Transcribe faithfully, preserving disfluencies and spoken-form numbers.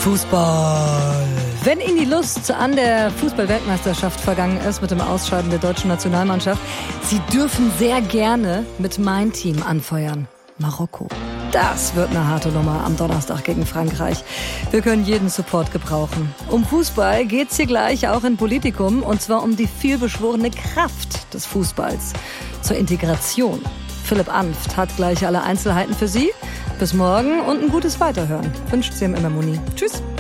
Fußball. Wenn Ihnen die Lust an der Fußball-Weltmeisterschaft vergangen ist mit dem Ausscheiden der deutschen Nationalmannschaft, Sie dürfen sehr gerne mit mein Team anfeuern. Marokko. Das wird eine harte Nummer am Donnerstag gegen Frankreich. Wir können jeden Support gebrauchen. Um Fußball geht's hier gleich auch in Politikum, und zwar um die vielbeschworene Kraft des Fußballs zur Integration. Philipp Anft hat gleich alle Einzelheiten für Sie. Bis morgen und ein gutes Weiterhören. Wünscht Sie im Muni. Tschüss.